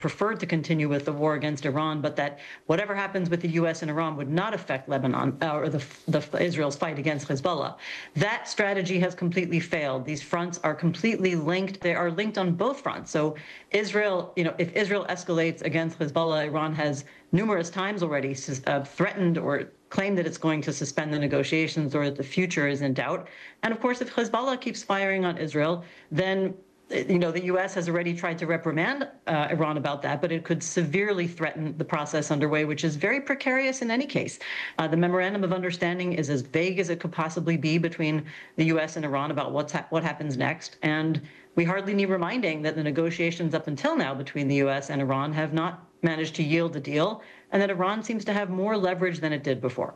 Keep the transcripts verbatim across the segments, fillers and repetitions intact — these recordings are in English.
preferred to continue with the war against Iran, but that whatever happens with the U S and Iran would not affect Lebanon uh, or the, the Israel's fight against Hezbollah. That strategy has completely failed. These fronts are completely linked. They are linked on both fronts. So Israel, you know, if Israel escalates against Hezbollah, Iran has numerous times already uh, threatened or claimed that it's going to suspend the negotiations or that the future is in doubt. And of course, if Hezbollah keeps firing on Israel, then you know, the U S has already tried to reprimand uh, Iran about that, but it could severely threaten the process underway, which is very precarious in any case. Uh, the memorandum of understanding is as vague as it could possibly be between the U S and Iran about what's ha- what happens next. And we hardly need reminding that the negotiations up until now between the U S and Iran have not managed to yield a deal, and that Iran seems to have more leverage than it did before.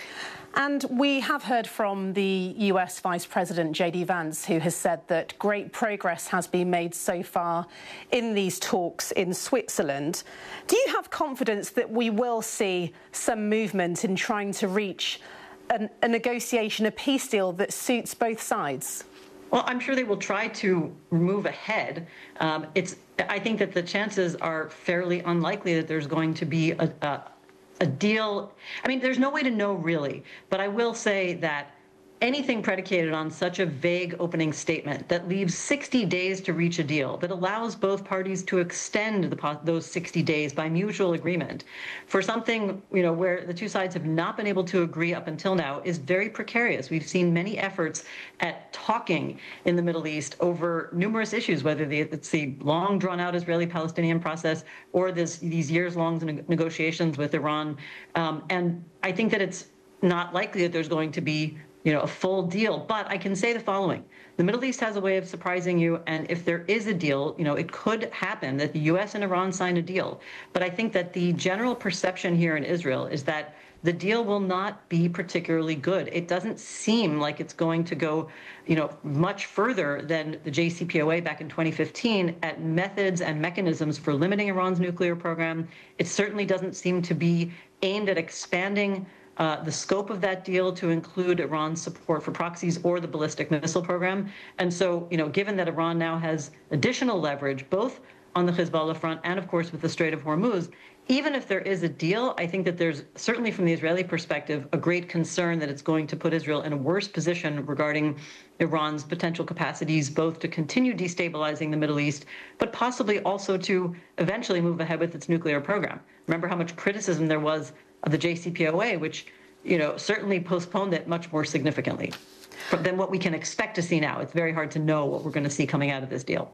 And we have heard from the U S Vice President J D Vance, who has said that great progress has been made so far in these talks in Switzerland. Do you have confidence that we will see some movement in trying to reach an, a negotiation, a peace deal that suits both sides? Well, I'm sure they will try to move ahead. Um, it's, I think that the chances are fairly unlikely that there's going to be a, a a deal. I mean, there's no way to know really, but I will say that anything predicated on such a vague opening statement that leaves sixty days to reach a deal, that allows both parties to extend the, those sixty days by mutual agreement for something, you know, where the two sides have not been able to agree up until now is very precarious. We've seen many efforts at talking in the Middle East over numerous issues, whether the, it's the long drawn out Israeli-Palestinian process or this, these years-long negotiations with Iran. Um, and I think that it's not likely that there's going to be you know, a full deal. But I can say the following. The Middle East has a way of surprising you, and if there is a deal, you know, it could happen that the U S and Iran sign a deal. But I think that the general perception here in Israel is that the deal will not be particularly good. It doesn't seem like it's going to go, you know, much further than the J C P O A back in twenty fifteen at methods and mechanisms for limiting Iran's nuclear program. It certainly doesn't seem to be aimed at expanding Uh, the scope of that deal to include Iran's support for proxies or the ballistic missile program. And so, you know, given that Iran now has additional leverage, both on the Hezbollah front and, of course, with the Strait of Hormuz, even if there is a deal, I think that there's certainly from the Israeli perspective a great concern that it's going to put Israel in a worse position regarding Iran's potential capacities both to continue destabilizing the Middle East, but possibly also to eventually move ahead with its nuclear program. Remember how much criticism there was of the J C P O A, which, you know, certainly postponed it much more significantly than what we can expect to see now. It's very hard to know what we're going to see coming out of this deal.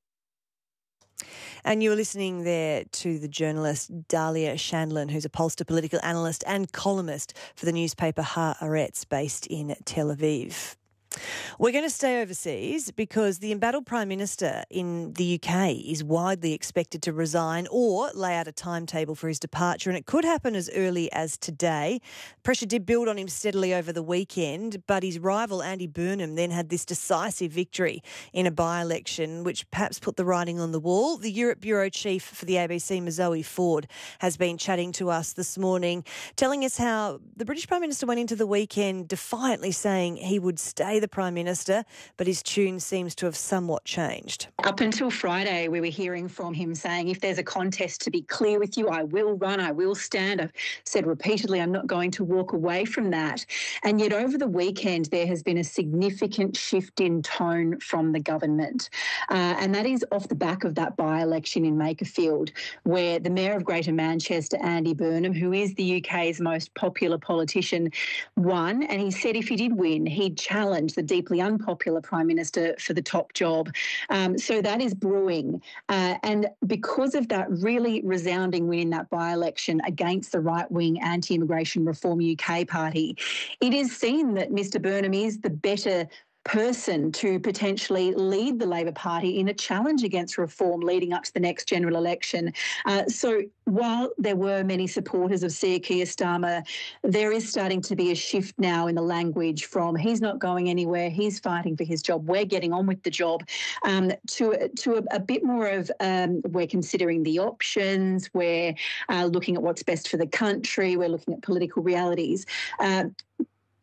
And you're listening there to the journalist Dalia Shandlin, who's a pollster, political analyst and columnist for the newspaper Haaretz, based in Tel Aviv. We're going to stay overseas because the embattled Prime Minister in the U K is widely expected to resign or lay out a timetable for his departure, and it could happen as early as today. Pressure did build on him steadily over the weekend, but his rival Andy Burnham then had this decisive victory in a by-election, which perhaps put the writing on the wall. The Europe Bureau Chief for the A B C, Zoe Ford, has been chatting to us this morning, telling us how the British Prime Minister went into the weekend defiantly saying he would stay the Prime Minister, but his tune seems to have somewhat changed. Up until Friday, we were hearing from him saying, if there's a contest, to be clear with you, I will run, I will stand. I've said repeatedly I'm not going to walk away from that. And yet over the weekend, there has been a significant shift in tone from the government. Uh, and that is off the back of that by-election in Makerfield, where the Mayor of Greater Manchester, Andy Burnham, who is the U K's most popular politician, won. And he said if he did win, he'd challenge the deeply unpopular Prime Minister for the top job. Um, so that is brewing. Uh, and because of that really resounding win in that by-election against the right-wing anti-immigration Reform U K party, it is seen that Mr Burnham is the better person to potentially lead the Labor Party in a challenge against reform leading up to the next general election. Uh, so while there were many supporters of Sir Keir Starmer, there is starting to be a shift now in the language from he's not going anywhere, he's fighting for his job, we're getting on with the job, um, to, to a, a bit more of um, we're considering the options, we're uh, looking at what's best for the country, we're looking at political realities. Uh,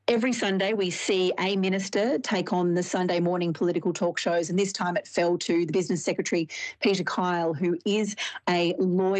Every Sunday, we see a minister take on the Sunday morning political talk shows, and this time it fell to the Business Secretary, Peter Kyle, who is a lawyer.